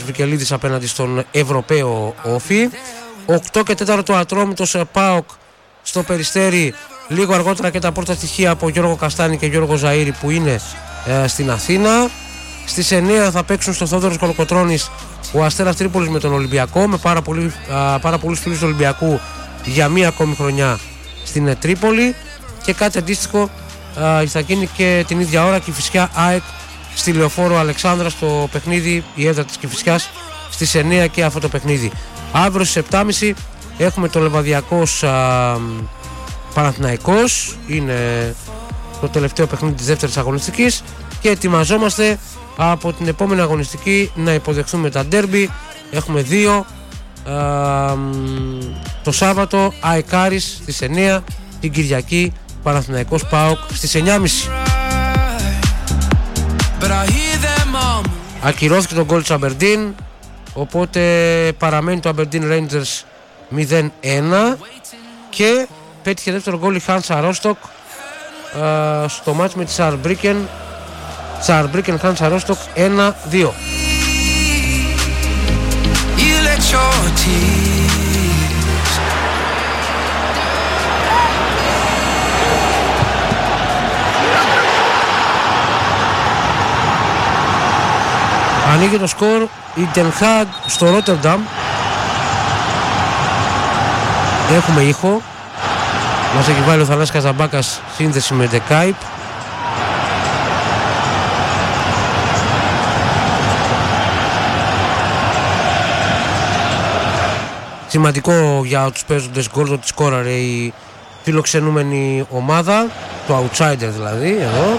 Βικελίδης απέναντι στον Ευρωπαίο Όφη. 8 και 4 ο Ατρόμητος ΠΑΟΚ στο Περιστέρι. Λίγο αργότερα και τα πρώτα στοιχεία από Γιώργο Καστάνη και Γιώργο Ζαΐρη που είναι στην Αθήνα. Στις 9 θα παίξουν στο Θόδωρος Κολοκοτρώνης ο Αστέρας Τρίπολης με τον Ολυμπιακό, με πάρα πολλούς φίλους του Ολυμπιακού για μία ακόμη χρονιά στην Τρίπολη. Και κάτι αντίστοιχο θα γίνει και την ίδια ώρα Κηφισιά ΑΕΚ στη Λεωφόρο Αλεξάνδρα στο παιχνίδι, η έδρα της Κηφισιάς στις 9 και αυτό το παιχνίδι. Αύριο στις 7.30 έχουμε το Λεβαδιακός Παναθηναϊκός, είναι το τελευταίο παιχνίδι της δεύτερης αγωνιστικής και ετοιμαζόμαστε από την επόμενη αγωνιστική να υποδεχθούμε τα ντέρμπι. Έχουμε 2 το Σάββατο, ΑΕΚ Άρης στις 9, την Κυριακή Παναθηναϊκός ΠΑΟΚ στις 9.30. Ακυρώθηκε τον γκολ της Αμπερντίν, οπότε παραμένει το Αμπερντίν Rangers 0-1 και πέτυχε δεύτερο γκολ η Χάνσα Ρόστοκ στο μάτς με τη Σαρμπρίκεν Χάνσα Ρόστοκ 1-2. Ανοίγει το σκορ η Den Haag στο Ρότερνταμ. Έχουμε ήχο. Μας έχει βάλει ο Θανάσης Καζαμπάκας σύνδεση με Ντεκάιπ. Σημαντικό για τους παίζοντες γκολ ότι σκόραρε η φιλοξενούμενη ομάδα, το outsider δηλαδή εδώ.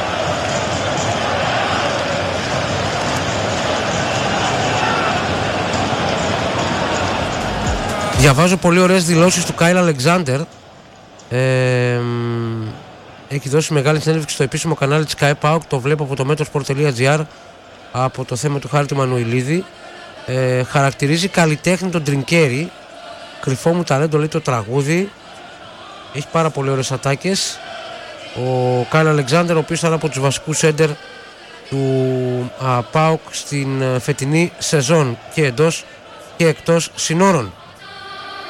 Διαβάζω πολύ ωραίες δηλώσεις του Κάιλ Αλεξάντερ. Έχει δώσει μεγάλη συνέντευξη στο επίσημο κανάλι της Sky PAOK. Το βλέπω από το metrosport.gr από το θέμα του Χάρη του Μανουηλίδη. Χαρακτηρίζει καλλιτέχνη τον Τρινκέρι. Κρυφό μου ταλέντο λέει το τραγούδι. Έχει πάρα πολύ ωραίες ατάκες. Ο Κάιλ Αλεξάντερ, ο οποίος ήταν από τους βασικούς σέντερ του PAOK στην φετινή σεζόν και εντός και εκτός συνόρων.